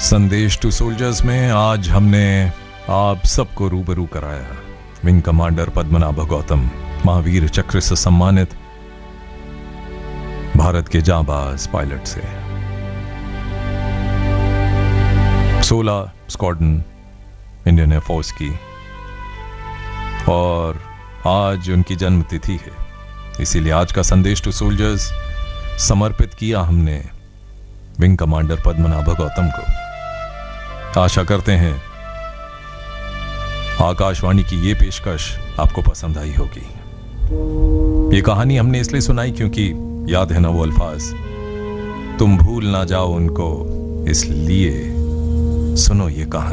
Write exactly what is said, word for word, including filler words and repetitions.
संदेश to soldiers में आज हमने आप सबको रूबरू कराया विंग कमांडर पद्मनाभ गौतम, महावीर चक्र से सम्मानित भारत के जांबाज पायलट से। सोलह स्क्वाड्रन इंडियन एयरफोर्स की, और आज उनकी जन्मतिथि है, इसीलिए आज का संदेश टू सोल्जर्स समर्पित किया हमने विंग कमांडर पद्मनाभ गौतम को। आशा करते हैं आकाशवाणी की ये पेशकश आपको पसंद आई होगी। ये कहानी हमने इसलिए सुनाई क्योंकि याद है ना वो अल्फाज, तुम भूल ना जाओ उनको, इसलिए सुनो ये कहानी।